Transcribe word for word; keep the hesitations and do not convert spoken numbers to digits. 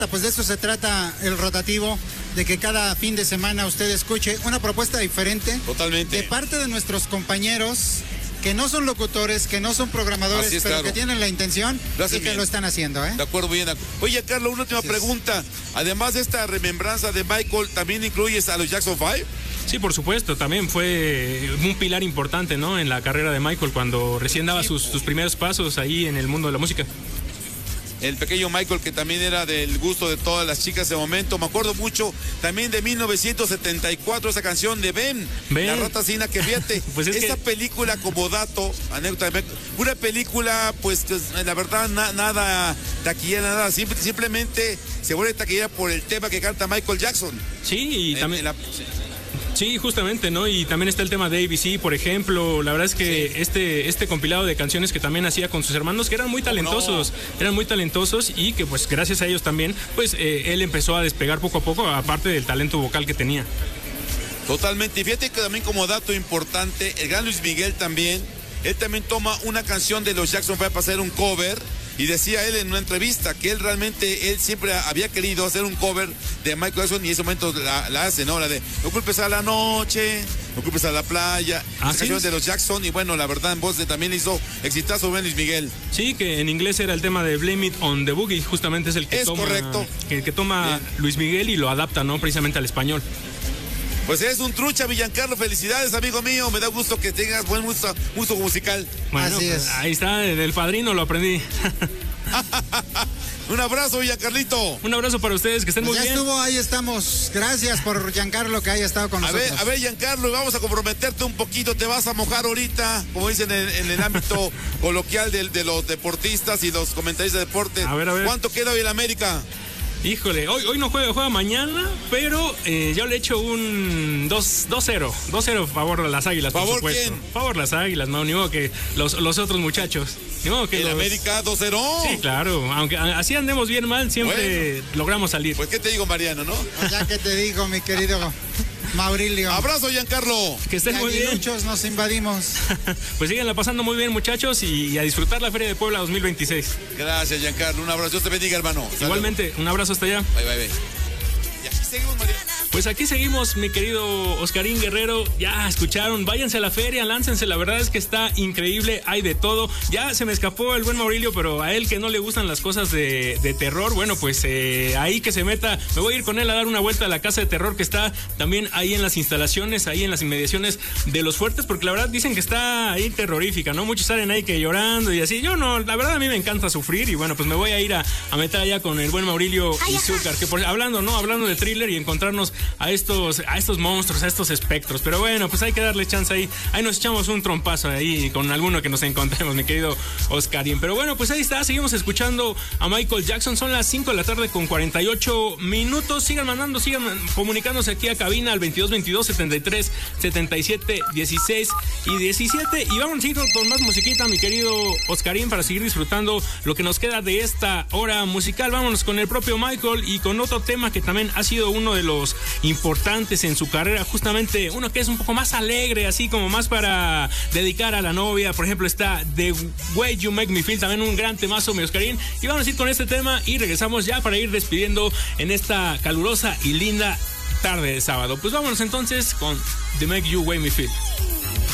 Pues de eso se trata el rotativo, de que cada fin de semana usted escuche una propuesta diferente. Totalmente. De parte de nuestros compañeros que no son locutores, que no son programadores, es, pero claro. que tienen la intención lo y que bien. lo están haciendo, ¿eh? De acuerdo, bien. Oye, Carlos, una última Así pregunta. Es. Además de esta remembranza de Michael, ¿también incluyes a los Jackson Five? Sí, por supuesto, también fue un pilar importante, ¿no? En la carrera de Michael, cuando recién daba sus, sus primeros pasos ahí en el mundo de la música. El pequeño Michael, que también era del gusto de todas las chicas de momento. Me acuerdo mucho también de mil novecientos setenta y cuatro, esa canción de Ben, Ben. La Rata Asesina, que fíjate, Pues es esa que... película, como dato, anécdota, una película, pues, que, la verdad, na, nada taquillera, nada, simple, simplemente se vuelve taquillera por el tema que canta Michael Jackson. Sí, y En- también... en la- Sí, justamente, ¿no? Y también está el tema de A B C, por ejemplo. La verdad es que Sí. este, este compilado de canciones que también hacía con sus hermanos, que eran muy talentosos, no? eran muy talentosos y que pues gracias a ellos también, pues eh, él empezó a despegar poco a poco, aparte del talento vocal que tenía. Totalmente. Y fíjate que también, como dato importante, el gran Luis Miguel también, él también toma una canción de los Jackson Five para hacer un cover. Y decía él en una entrevista que él realmente, él siempre había querido hacer un cover de Michael Jackson y en ese momento la, la hace, ¿no? La de No culpes a la noche, no culpes a la playa. Así Esa canción es. de los Jackson, y bueno, la verdad en voz de, también hizo exitazo Ben Luis Miguel. Sí, que en inglés era el tema de Blame It on the Boogie, justamente es el que Es toma, correcto. que, que toma Bien. Luis Miguel y lo adapta, ¿no? Precisamente al español. Pues es un trucha, Villancarlo. Felicidades, amigo mío. Me da gusto que tengas buen gusto, gusto musical. Bueno, Así pues, es. ahí está, del Padrino lo aprendí. Un abrazo, Villacarlito. Un abrazo para ustedes, que estén Pues muy ya bien. estuvo, ahí estamos. Gracias por Giancarlo que haya estado con A nosotros. ver, a ver, Giancarlo, vamos a comprometerte un poquito. Te vas a mojar ahorita, como dicen en, en el ámbito coloquial de, de los deportistas y los comentaristas de deporte. A ver, a ver. ¿Cuánto queda hoy el América? Híjole, hoy, hoy no juega, juega mañana, pero eh, yo le echo un dos cero. dos cero favor a las Águilas, por ¿Favor supuesto. quién? Favor las Águilas, no, ni modo que los, los otros muchachos. Ni modo que ¿El los... América dos cero? Sí, claro, aunque a- así andemos bien mal, siempre logramos salir. Pues, ¿qué te digo, Mariano, no? Pues ya que te digo, mi querido Maurilio. Abrazo, Giancarlo. Que estén muy bien. Muchos nos invadimos. Pues síganla pasando muy bien, muchachos, y, y a disfrutar la Feria de Puebla dos mil veintiséis. Gracias, Giancarlo. Un abrazo. Dios te bendiga, hermano. Hasta Igualmente, un abrazo hasta allá. luego. Bye, bye, bye. Y aquí seguimos, Mariano. Pues aquí seguimos, mi querido Oscarín Guerrero. Ya escucharon, váyanse a la feria, láncense. La verdad es que está increíble, hay de todo. Ya se me escapó el buen Maurilio, pero a él que no le gustan las cosas de, de terror, bueno, pues eh, ahí que se meta. Me voy a ir con él a dar una vuelta a la casa de terror que está también ahí en las instalaciones, ahí en las inmediaciones de Los Fuertes, porque la verdad dicen que está ahí terrorífica, ¿no? Muchos salen ahí que llorando y así. Yo no, la verdad a mí me encanta sufrir y bueno, pues me voy a ir a, a meter allá con el buen Maurilio Izúcar, que por, hablando, ¿no? Hablando de thriller y encontrarnos a estos, a estos monstruos, a estos espectros. Pero bueno, pues hay que darle chance ahí. Ahí nos echamos un trompazo ahí con alguno que nos encontremos, mi querido Oscarín. Pero bueno, pues ahí está. Seguimos escuchando a Michael Jackson. Son las cinco de la tarde con cuarenta y ocho minutos. Sigan mandando, sigan comunicándose aquí a cabina al veintidós veintidós setenta y tres setenta y siete dieciséis y diecisiete. Y vamos a seguir con más musiquita, mi querido Oscarín, para seguir disfrutando lo que nos queda de esta hora musical. Vámonos con el propio Michael y con otro tema que también ha sido uno de los importantes en su carrera, justamente uno que es un poco más alegre, así como más para dedicar a la novia. Por ejemplo, está The Way You Make Me Feel, también un gran temazo, mi Oscarín. Y vamos a ir con este tema y regresamos ya para ir despidiendo en esta calurosa y linda tarde de sábado. Pues vámonos entonces con The Make You Way Me Feel.